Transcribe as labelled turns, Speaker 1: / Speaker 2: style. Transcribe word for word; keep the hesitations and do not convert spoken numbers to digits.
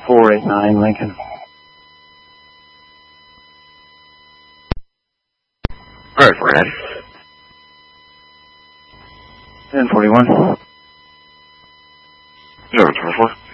Speaker 1: four eight nine Lincoln.
Speaker 2: Alright, four nine.
Speaker 1: ten forty-one.
Speaker 2: Zero twenty-four.